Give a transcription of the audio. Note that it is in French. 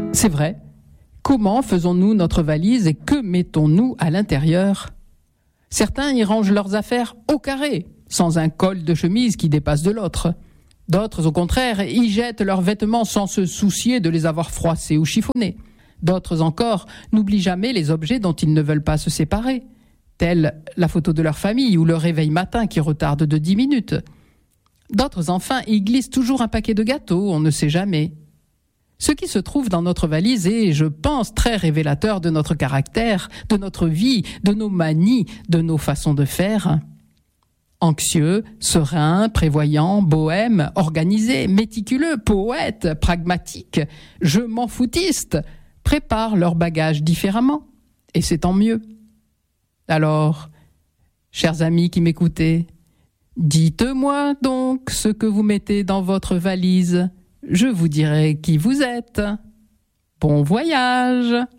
C'est vrai. Comment faisons-nous notre valise et que mettons-nous à l'intérieur ? Certains y rangent leurs affaires au carré, sans un col de chemise qui dépasse de l'autre. D'autres, au contraire, y jettent leurs vêtements sans se soucier de les avoir froissés ou chiffonnés. D'autres encore n'oublient jamais les objets dont ils ne veulent pas se séparer, telle la photo de leur famille ou le réveil matin qui retarde de 10 minutes. D'autres, enfin, y glissent toujours un paquet de gâteaux, on ne sait jamais. Ce qui se trouve dans notre valise est, je pense, très révélateur de notre caractère, de notre vie, de nos manies, de nos façons de faire. Anxieux, serein, prévoyant, bohème, organisé, méticuleux, poète, pragmatique, je m'en foutiste, préparent leur bagage différemment, et c'est tant mieux. Alors, chers amis qui m'écoutez, dites-moi donc ce que vous mettez dans votre valise. Je vous dirai qui vous êtes. Bon voyage!